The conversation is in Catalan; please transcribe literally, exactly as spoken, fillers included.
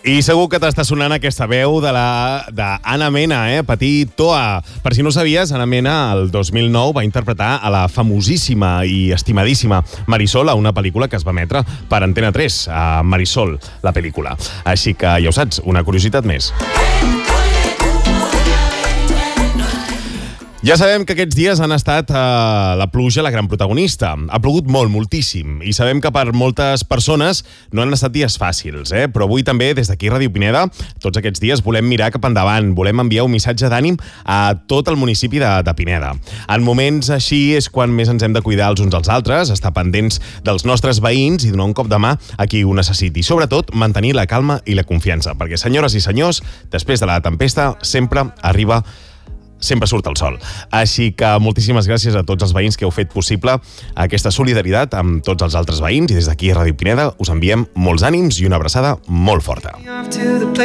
I segur que t'està sonant aquesta veu de la d'Anna Mena, eh? Petit Toa. Per si no ho sabies, Anna Mena el dos mil nou va interpretar a la famosíssima i estimadíssima Marisol a una pel·lícula que es va emetre per Antena tres, a Marisol, la pel·lícula. Així que ja ho saps, una curiositat més. Ja sabem que aquests dies han estat eh, la pluja la gran protagonista. Ha plogut molt, moltíssim, i sabem que per moltes persones no han estat dies fàcils, eh? Però avui també, des d'aquí Ràdio Pineda, tots aquests dies volem mirar cap endavant, volem enviar un missatge d'ànim a tot el municipi de, de Pineda. En moments així és quan més ens hem de cuidar els uns als altres, estar pendents dels nostres veïns i donar un cop de mà a qui ho necessiti. I sobretot, mantenir la calma i la confiança, perquè, senyores i senyors, després de la tempesta sempre arriba sempre surt el sol. Així que moltíssimes gràcies a tots els veïns que heu fet possible aquesta solidaritat amb tots els altres veïns, i des d'aquí a Ràdio Pineda us enviem molts ànims i una abraçada molt forta.